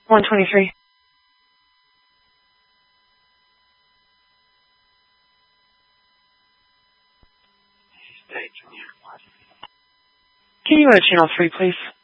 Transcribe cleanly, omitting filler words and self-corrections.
123. Can you go to channel 3, please?